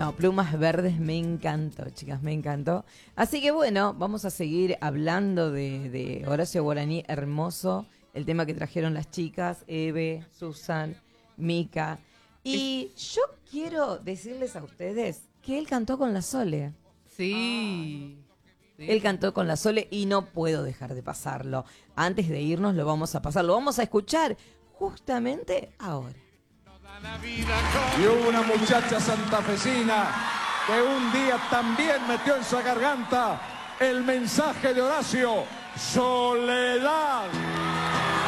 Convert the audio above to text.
No, Plumas Verdes me encantó, chicas, me encantó. Así que bueno, vamos a seguir hablando de Horacio Guaraní, hermoso, el tema que trajeron las chicas, Eve, Susan, Mica. Y yo quiero decirles a ustedes que él cantó con la Sole. Sí. Él cantó con la Sole y no puedo dejar de pasarlo. Antes de irnos lo vamos a pasar, lo vamos a escuchar justamente ahora. Y hubo una muchacha santafesina que un día también metió en su garganta el mensaje de Horacio: soledad.